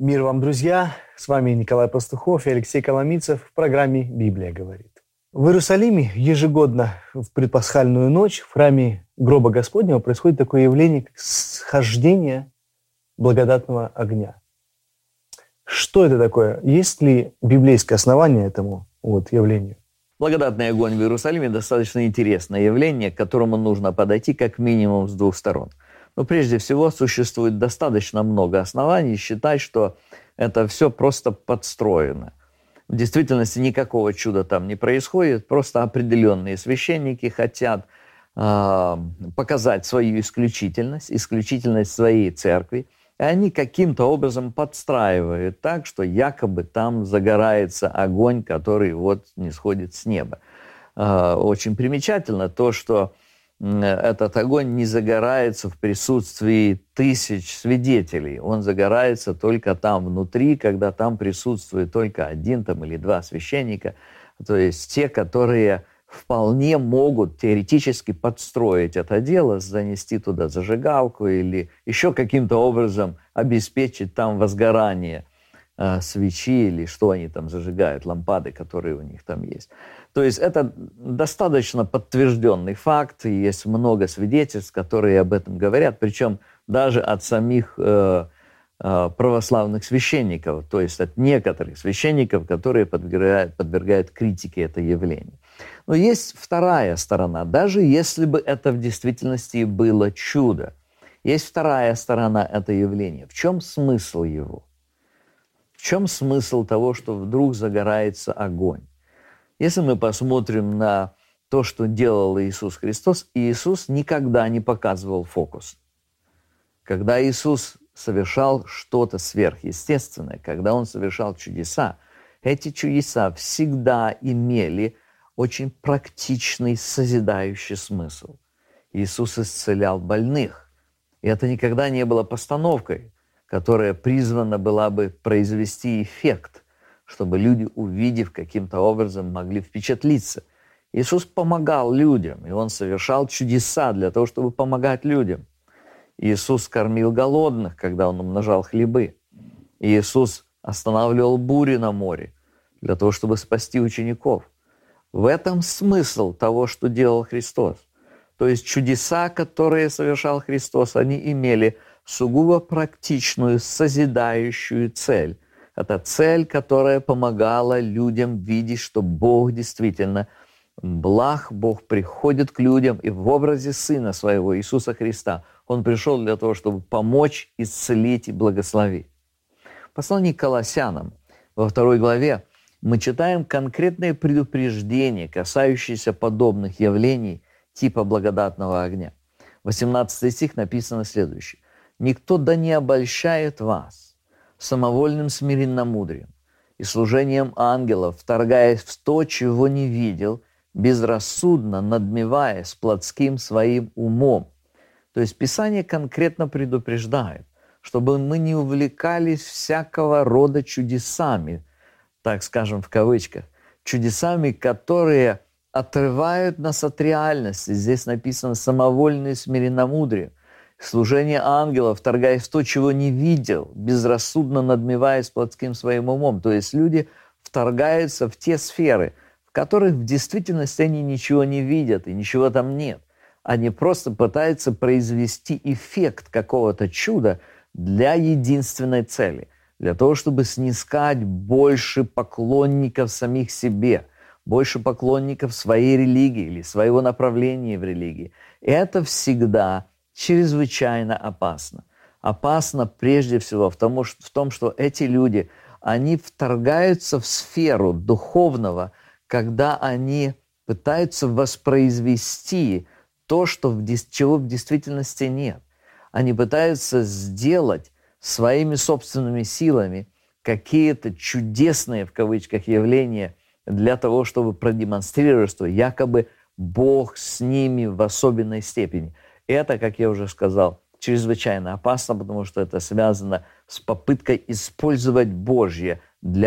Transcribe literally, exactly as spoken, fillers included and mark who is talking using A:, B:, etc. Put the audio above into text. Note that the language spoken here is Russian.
A: Мир вам, друзья! С вами Николай Пастухов и Алексей Коломийцев в программе «Библия говорит». В Иерусалиме ежегодно в предпасхальную ночь в храме гроба Господнего происходит такое явление, как схождение благодатного огня. Что это такое? Есть ли библейское основание этому вот явлению?
B: Благодатный огонь в Иерусалиме достаточно интересное явление, к которому нужно подойти как минимум с двух сторон. Но прежде всего существует достаточно много оснований считать, что это все просто подстроено. В действительности никакого чуда там не происходит, просто определенные священники хотят э, показать свою исключительность, исключительность своей церкви, и они каким-то образом подстраивают так, что якобы там загорается огонь, который вот нисходит с неба. Э, очень примечательно то, что этот огонь не загорается в присутствии тысяч свидетелей. Он загорается только там внутри, когда там присутствует только один там, или два священника. То есть те, которые вполне могут теоретически подстроить это дело, занести туда зажигалку или еще каким-то образом обеспечить там возгорание э, свечи или что они там зажигают, лампады, которые у них там есть. То есть это достаточно подтвержденный факт, и есть много свидетельств, которые об этом говорят, причем даже от самих э, э, православных священников, то есть от некоторых священников, которые подвергают, подвергают критике это явление. Но есть вторая сторона, даже если бы это в действительности было чудо, есть вторая сторона этого явления. В чем смысл его? В чем смысл того, что вдруг загорается огонь? Если мы посмотрим на то, что делал Иисус Христос, Иисус никогда не показывал фокус. Когда Иисус совершал что-то сверхъестественное, когда Он совершал чудеса, эти чудеса всегда имели очень практичный, созидающий смысл. Иисус исцелял больных, и это никогда не было постановкой, которая призвана была бы произвести эффект, чтобы люди, увидев каким-то образом, могли впечатлиться. Иисус помогал людям, и Он совершал чудеса для того, чтобы помогать людям. Иисус кормил голодных, когда Он умножал хлебы. Иисус останавливал бури на море для того, чтобы спасти учеников. В этом смысл того, что делал Христос. То есть чудеса, которые совершал Христос, они имели сугубо практичную, созидающую цель. Это цель, которая помогала людям видеть, что Бог действительно благ, Бог приходит к людям, и в образе Сына Своего, Иисуса Христа, Он пришел для того, чтобы помочь, исцелить и благословить. В послании к Колоссянам во второй главе мы читаем конкретные предупреждения, касающиеся подобных явлений типа благодатного огня. восемнадцатый стих написано следующее. «Никто да не обольщает вас самовольным смиренномудрием и служением ангелов, вторгаясь в то, чего не видел, безрассудно надмеваясь плотским своим умом». То есть Писание конкретно предупреждает, чтобы мы не увлекались всякого рода чудесами, так скажем в кавычках, чудесами, которые отрывают нас от реальности. Здесь написано «самовольное смиренномудрие». Служение ангелов, вторгаясь в то, чего не видел, безрассудно надмеваясь плотским своим умом. То есть люди вторгаются в те сферы, в которых в действительности они ничего не видят и ничего там нет. Они просто пытаются произвести эффект какого-то чуда для единственной цели, для того, чтобы снискать больше поклонников самих себе, больше поклонников своей религии или своего направления в религии. Это всегда чрезвычайно опасно. Опасно прежде всего в том, в том, что эти люди, они вторгаются в сферу духовного, когда они пытаются воспроизвести то, что в, чего в действительности нет. Они пытаются сделать своими собственными силами какие-то чудесные, в кавычках, явления для того, чтобы продемонстрировать, что якобы Бог с ними в особенной степени. Это, как я уже сказал, чрезвычайно опасно, потому что это связано с попыткой использовать Божье для